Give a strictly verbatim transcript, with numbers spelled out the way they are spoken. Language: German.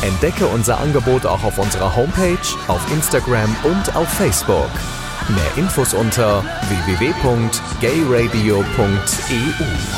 Entdecke unser Angebot auch auf unserer Homepage, auf Instagram und auf Facebook. Mehr Infos unter w w w punkt gayradio punkt e u.